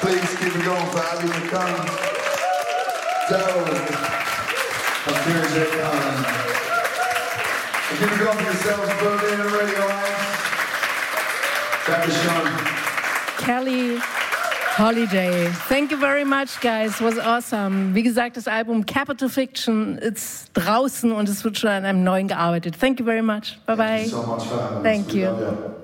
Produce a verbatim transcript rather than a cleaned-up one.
Please keep it going for Abby McConnell. Joe. I'm here, Jay Conn. Keep it going for yourselves, Berlin and Radio Ice. Thank you, Sean. Kelly Holiday. Thank you very much, guys. It was awesome. Wie gesagt, das Album Capital Fiction ist draußen und es wird schon an einem neuen gearbeitet. Thank you very much. Bye-bye. Thank you so much for having us. Thank We you. love you.